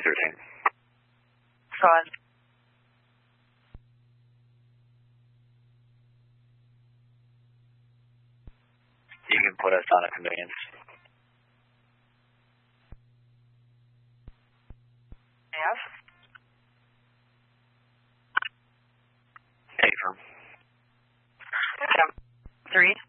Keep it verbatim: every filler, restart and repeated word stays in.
thirteen. Go on. You can put us on a conveyance. Yes. Hey, firm. Three.